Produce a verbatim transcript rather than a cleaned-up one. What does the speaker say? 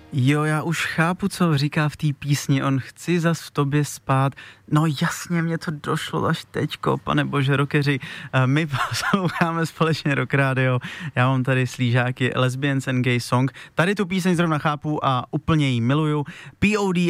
Jo, já už chápu, co říká v té písni. On chci zas v tobě spát. No jasně, mě to došlo až teďko, pane bože, rockeři. My posloucháme společně Rock Radio. Já mám tady slížáky Lesbians and Gay Song. Tady tu píseň zrovna chápu a úplně ji miluju. P O D